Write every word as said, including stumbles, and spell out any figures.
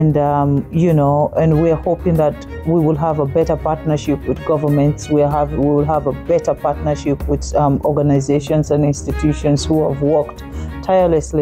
And, um, you know, and we're hoping that we will have a better partnership with governments. We, have, we will have a better partnership with um, organizations and institutions who have worked tirelessly